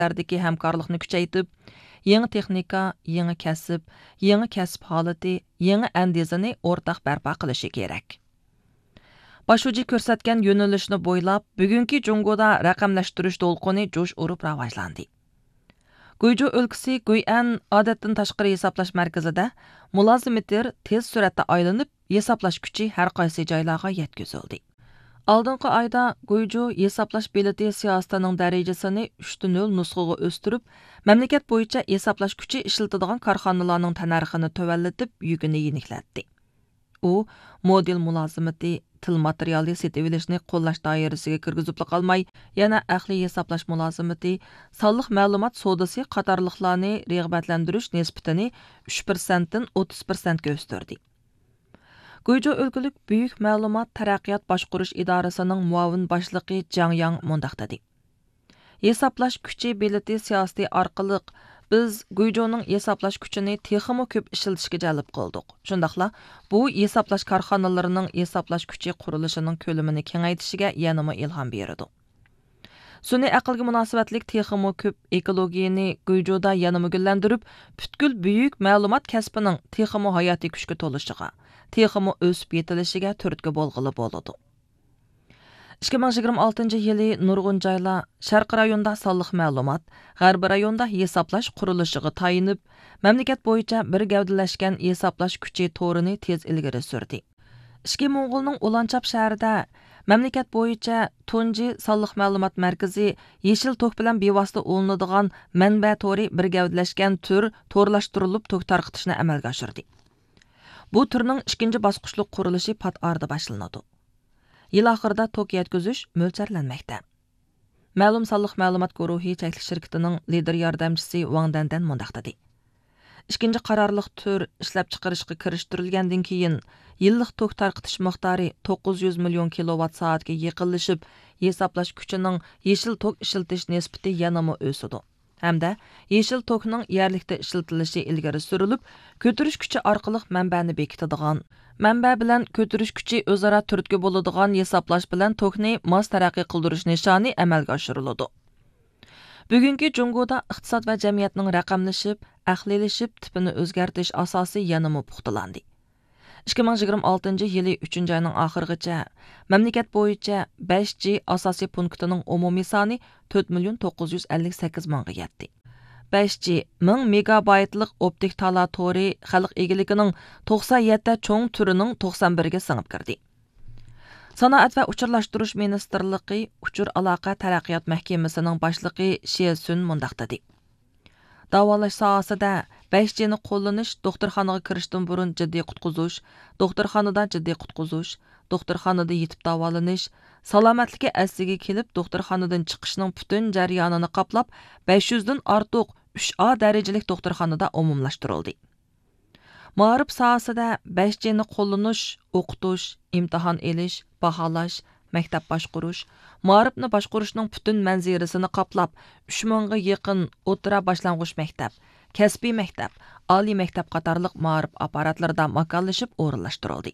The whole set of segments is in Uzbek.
sohalardagi hamkorlikni kuchaytirib, yangi texnika, yangi kasb holati, yangi andizani o'rtaq barpo qilishi kerak. Başuji ko'rsatgan yo'nalishni bo'ylab, bugungi Jungoda raqamlashtirish to'lqini jo'sh urib rivojlandi. Guyju o'lkasi Guy'an odatdan tashqari hisoblash markazida mulozimatlar tez suratda aylanib, hisoblash kuchi har qaysi joylarga yetkazildi. Oldingi oyda Guyju hisoblash bileti siyosatining darajasini 3.0 nusxaga o'stirib, mamlakat bo'yicha hisoblash kuchi ishlatadigan korxonalarning tanarxini tuvallatib, yukini yeniklatdi. U model mulozimati til materiali setib olishni qo'llash doirasiga kirgizib qolmay, yana ahli hisoblash mulozimati, sonliq ma'lumot sodasi qatorliqlarni rag'batlantirish nisbatini 3% dan 30% ga o'stirdi. Guyju o'lkalik Buyuk ma'lumot taraqqiyot boshqarish idorasining muavin boshlig'i Jang Yang mundaq dedi. Hisoblash kuchi bileti siyosati orqali biz Guyjuning hisoblash kuchini texmo ko'p ishlatishga jalb qildik. Shundaqla bu hisoblash korxonalarining hisoblash kuchi qurilishining ko'lamini kengaytishiga yanama ilhom beradi. Sun'iy aqlga munosabatlik texmo ko'p ekologiyani Guyjuda yanama gullandirib, butkul buyuk ma'lumot kasbining texmo hayotiy kuchga to'lishiga, texmo o'sib yetilishiga turtki bo'lg'ili bo'ladi. 2026-yili nurg'un joylar Sharq rayonida sonliq ma'lumot, G'arb rayonida hisoblash qurilishiga tayinib, mamlakat bo'yicha bir gavdalashgan hisoblash kuchi to'rini tez ilgari surdi. Ishki Mo'ng'ulning Ulanchab shahrida mamlakat bo'yicha tunji sonliq ma'lumot markazi yeshil tok bilan bevosita o'linadigan manba to'ri bir gavdalashgan tur to'rlashtirilib tok tarqitishni amalga oshirdi. Bu turning ikkinchi bosqichli qurilishi pat arda boshlanadi. Yil oxirida tok yetkazish mo'ljallanmoqda. Ma'lum sonliq ma'lumot guruhi cheklik shirkatining lider yordamchisi Wang Dandan mundaq dedi. Ikkinchi qarorliq tur ishlab chiqarishga kirishtirilgandan keyin yillik tok tarqitish miqdori 900 million kilovat soatga yaqinlashib, hisoblash kuchining yeshil tok ishlatish nisbati yanama o'sadi. Hamda yeshil tokning yerlikda ishlatilishi ilgari surilib, ko'tirish kuchi orqali manbani bekitadigan, manba bilan ko'tirish kuchi o'zaro turtki bo'ladigan hisoblash bilan tokni mos taraqqiy qildirish nishoni amalga oshiriladi. Bugungi Jungoda iqtisod va jamiyatning raqamlashib, ahlilashib tipini o'zgartirish asosi yanama puxtalandi. 2026-yili 3-oyning oxirigacha mamlakat bo'yicha 5G asosiy punktining umumiy soni 4.958.000 ga yetdi. 5G 1000 megabaytlik optik tala to'ri xalq egiligining 97 cho'ng turining 91 ga singib kirdi. Sanoat va uchurlashtirish ministerligi Uchur aloqa taraqqiyot mahkamasining boshlig'i She Sun mundaq dedi. Davolash sohasida 5G'ni qo'llanish doktorxonaga kirishdan burun jiddiy qutqizish, doktorxonada jiddiy qutqizish, doktorxonada yetib davolanish, salomatligi asliga kelib doktorxonadan chiqishning butun jarayonini qoplab 500 dan ortiq 3A darajalik doktorxonada umumlashtirildi. Ma'rif sohasida 5G'ni qo'llanish, o'qitish, imtihon elish, baholash, maktab boshqarish, ma'rifni boshqarishning butun manzirasini qoplab 3000 ga yaqin o'rta boshlang'ich maktab, kasbiy maktab, oliy maktab qatorliq ma'rif apparatlarida makonlashib o'rinlashtirildi.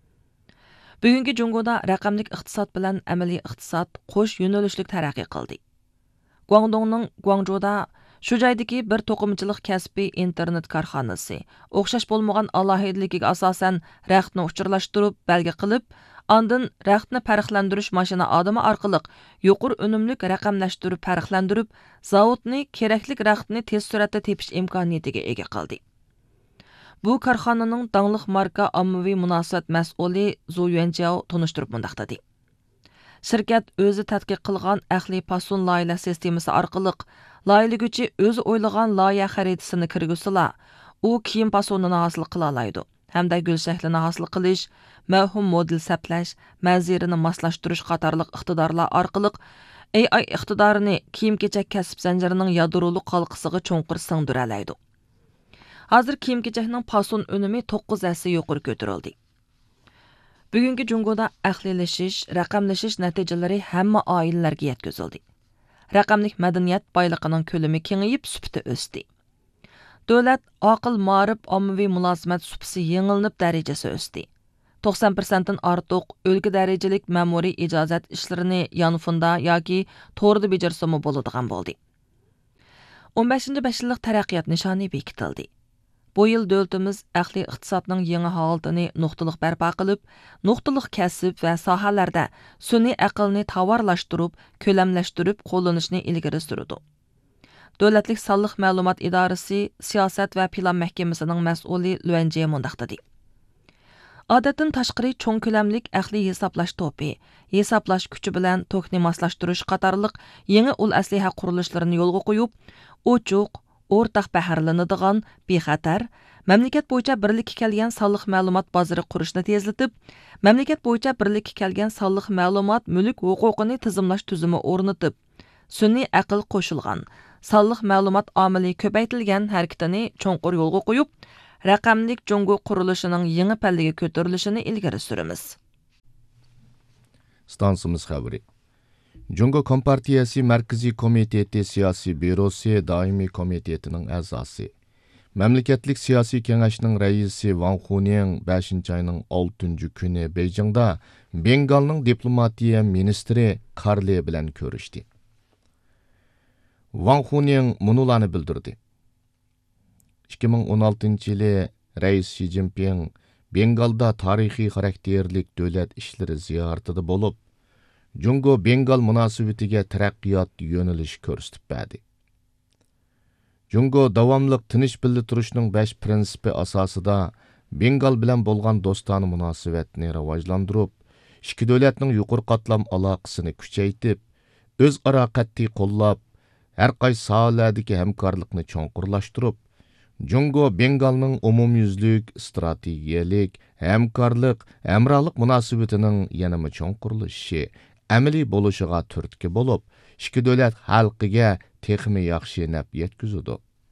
Bugungi Jungoda raqamlik iqtisod bilan amaliy iqtisod qo'sh yo'nalishlik taraqqiy qildi. Guangdongning Guangzhouda shu joydagi bir to'qimachilik kasbiy internet korxonasi o'xshash bo'lmagan alohidligiga asosan raqamni uchurlashtirib, belgi qilib, Ondan raqamni farqlantirish mashina odami orqali yuqori unumlik raqamlashtirib farqlantirib, zavodni kerakli raqamni tez suratda tepish imkoniyatiga ega qildi. Bu korxonaning dangliq marka ommaviy munosabat mas'uli Zhu Yuanjiao tunishtirib mundaq dedi. Shirkat o'zi tadqiq qilgan ahli pasun loyiha sistemasi orqali loyihaguchi o'zi o'ylagan loyiha xaritasini kirgizsa, u kiyim pasunini hosil qila oladi. Hamda gul shaklini hosil qilish, mavhum model saplash, manzirini moslashtirish qatorliq iqtidorlar orqali AI iqtidorini kiyim-kechak kasb zanjirining yadroli qalqisiga cho'nqir singdira oladi. Hozir kiyim-kechakning pasun unumi 9 asli yuqori ko'tarildi. Bugungi Jungoda ahlilashish, raqamlashish natijalari hamma oilalarga yetkazildi. Raqamlik madaniyat boyligining ko'lami kengayib, sufati o'sdi. Davlat aql ma'rif ommaviy mulozimat supsi yengilnib darajasi o'sdi. 90% dan ortiq o'lka darajalik ma'muriy ijozat ishlarini yonfunda yoki to'g'rida bajarsami bo'ladigan bo'ldi. 15-ci 5 illik taraqqiyot nishoni bekitildi. Bu yil dövlətimiz əqli iqtisadның yeni halatını nuqtaliq bərpa qılıb, nuqtaliq kəsb və sahələrdə süni aqlni tavarlaşdırıb, köləmləşdirib qo'llanishni ilgari surdi. Dövlətlik Sallıq Məlumat İdarəsi Siyasət və Plan Məhkəməsinin məs'uli Luanjie mundaq dedi. Adətən təşqiri çoğ köləmlik əqli hesaplash topi, hesaplash küçü bilan tokni maslashtirish qatarlıq yeni ul əsliha qurilishlərini yolga qoyub, ochiq, o'rtaq baharlanadigan, bexatar, mamlakat bo'yicha birlikka kelgan sonliq ma'lumot bozori qurishni tezlatib, mamlakat bo'yicha birlikka kelgan sonliq ma'lumot mulk huquqini tizimlash tuzumi o'rnatib, sun'iy aql qo'shilgan, sonliq ma'lumot omili ko'paytirilgan harakatini cho'nqur yo'lga qo'yib, raqamlik Jungo qurilishining yangi pallaga ko'tarilishini ilgari suramiz. Stansimiz xabari. Jungo Kompartiyasi Markaziy Komiteti Siyasi Bürosi Daimi Komitetining a'zosi. Mamlakatlik siyosiy kengashining raisi Wang Huning 5-ayning 6-kuni Beijingda Bengalning diplomatiya ministri Karle bilan ko'rishdi. Wang Huning munularni bildirdi. 2016-yili Rais Xi Jinping Bengalda tarixiy xarakterlik davlat ishlari ziyoratida bo'lib, Jungo Bengal munosabatiga taraqqiyot yo'nalish ko'rsatib berdi. Jungo davomliq tinch birga turishning 5 prinsipi asosida Bengal bilan bo'lgan do'stona munosabatni rivojlantirib, ikki davlatning yuqori qatlam aloqasini kuchaytirib, o'zaro qat'iy qo'llab, har qaysi sohalardagi hamkorlikni cho'nqurlashtirib, Jungo Bengalning umumyuzlik, strategiyalik, hamkorlik, hamrohlik munosabatining yanama cho'nqurlashi, amaliy bo'lishiga turtki bo'lib, ikki davlat xalqiga texmi yaxshi naf yetkazadi.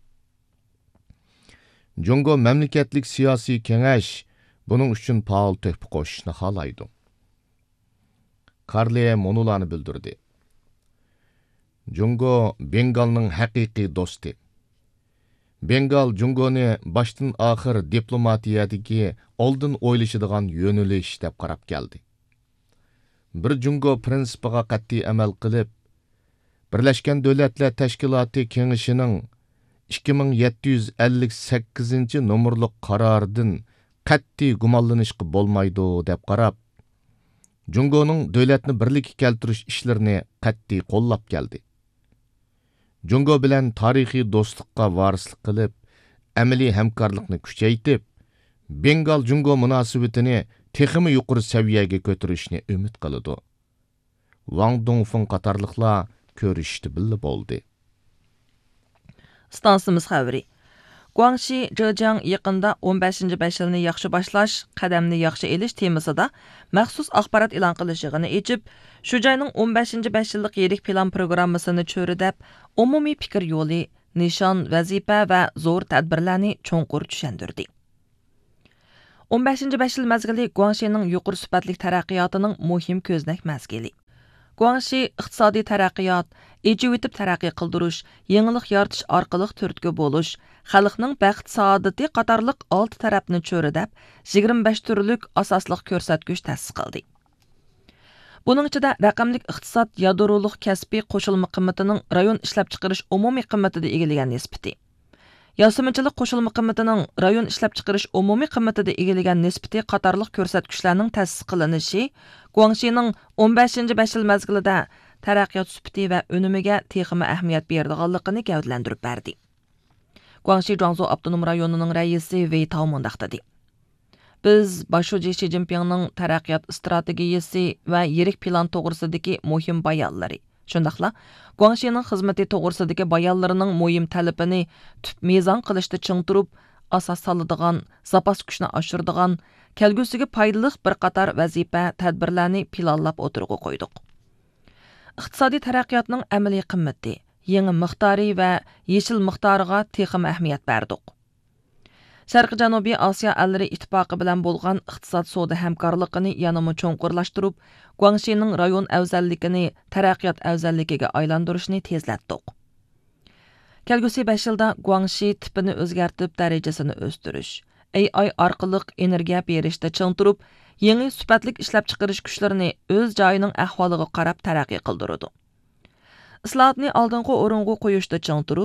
Jungo mamlakatlik siyosiy kengash buning uchun faol töhfa qo'shishni xohlaydi. Karle munularni bildirdi. Jungo Bengalning haqiqiy do'sti. Bengal Jungoni boshdan oxir diplomatiyadagi oldin o'ylashadigan yo'nalish deb qarab keldi. Bir Jungo prinsipiga qat'iy amal qilib, Birleşken Devletler Teşkilatı Kengashining 2758 numurliq qaroridan qat'iy gumonlanishga bo'lmaydi deb qarab, Jungoning davlatni birlikka keltirish ishlarini qat'iy qo'llab keldi. Jungo bilan tarixiy do'stlikqa varislik qilib, amaliy hamkorlikni kuchaytirib, Bengal Jungo munosabatini texmi yuqori saviyaga ko'tarishni umid qiladi. Wang Dongfeng qatorliqlar ko'rishdi billi bo'ldi. Stansimiz xabari. Guangxi Zhejiang yaqinda 15-5 yilni yaxshi boshlash, qadamni yaxshi elish temasida maxsus axborot e'lon qilishini echib, shu joyning 15-5 yillik yirik plan programmasini cho'ridab, umumiy fikr yo'li, nishon, vazifa va zo'r tadbirlarni cho'nqur tushundirdi. 15-5 yil mezgili Guangxining yuqori sifatli taraqqiyotining muhim ko'znak mezgili. Guangxi iqtisodiy taraqqiyot, ejivitib taraqqiy qildirish, yangilik yaratish orqali turtki bo'lish, xalqning baxt saodati qatorliq 6 tarafni cho'ridab, 25 turlik asosliq ko'rsatgich ta'sis qildi. Buning ichida raqamlik iqtisod yadroliq kasbiy qo'shilma qimmatining rayon ishlab chiqarish umumiy qimmatida egillagan nisbati. Yasimichilik qo'shilma qimmatining rayon ishlab chiqarish umumiy qimmatida egillagan nisbati qatorliq ko'rsatkichlarning ta'sis qilinishi Guangxining 15-5 yil mezgilida taraqqiyot sifati va unumiga texmi ahamiyat berdiganligini gavdlantirib berdi. Guangxi Zhuangzhou avtonom rayonining raisi Wei Tao mundaq dedi. Biz Başuji Xi Jinpingning taraqqiyot strategiyasi va yirik plan to'g'risidagi muhim bayonlari, shundaqla Guangxining xizmati to'g'risidagi bayonlarining muhim talabini tüp mezon qilishda ching turib, asos soladigan, zapas kuchni oshiradigan, kelgusiga foydali bir qator vazifa tadbirlarni planlab o'tirg'i qo'ydik. Iqtisodiy taraqqiyotning amaliy qimmati, yangi miqdori va yeshil miqdoriga texim ahamiyat berdik. Sharqi Janubiy Osiyo allari ittifoqi bilan bo'lgan iqtisod savdo hamkorligini yanama cho'nqurlashtirib, Guangxining rayon afzalligini taraqqiyot afzalligiga aylantirishni tezlatdik. Kelgusi 5 yilda Guangxi tipini o'zgartirib darajasini o'stirish, AI orqali energiya berishda ching turib, yangi sifatlik ishlab chiqarish kuchlarini o'z joyining ahvoliga qarab taraqqiy qildiradi. Islohotni oldingi o'ringa qo'yishda ching turib,